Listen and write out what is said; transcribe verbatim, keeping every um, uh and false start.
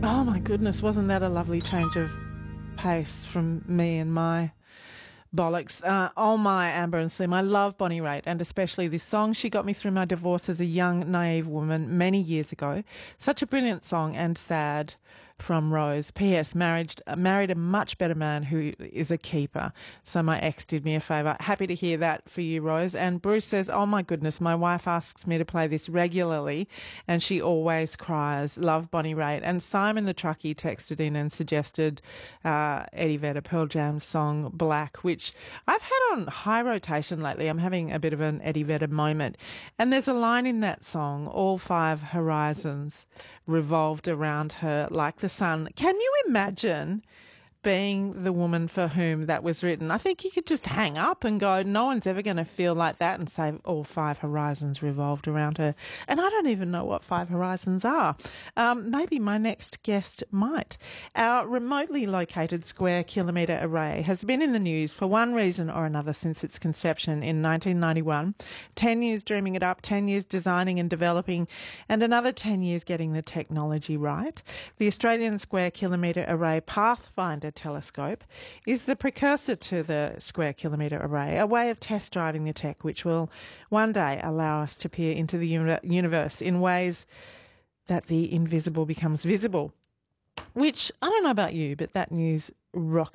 Oh my goodness, wasn't that a lovely change of pace from me and my bollocks? Uh, oh my, Amber and Slim, I love Bonnie Raitt, and especially this song. She got me through my divorce as a young, naive woman many years ago. Such a brilliant song, and sad. From Rose. P S. Married, married a much better man who is a keeper. So my ex did me a favour. Happy to hear that for you, Rose. And Bruce says, oh my goodness, my wife asks me to play this regularly and she always cries. Love Bonnie Raitt. And Simon the truckie texted in and suggested uh, Eddie Vedder, Pearl Jam's song Black, which I've had on high rotation lately. I'm having a bit of an Eddie Vedder moment. And there's a line in that song, all five horizons revolved around her like the sun. Can you imagine being the woman for whom that was written? I think you could just hang up and go, no one's ever going to feel like that, and say all five horizons revolved around her. And I don't even know what five horizons are. Um, maybe my next guest might. Our remotely located square kilometre array has been in the news for one reason or another since its conception in nineteen ninety-one. Ten years dreaming it up, ten years designing and developing, and another ten years getting the technology right. The Australian Square Kilometre Array Pathfinder telescope is the precursor to the Square Kilometre Array, a way of test driving the tech which will one day allow us to peer into the uni- universe in ways that the invisible becomes visible. Which, I don't know about you, but that news rocks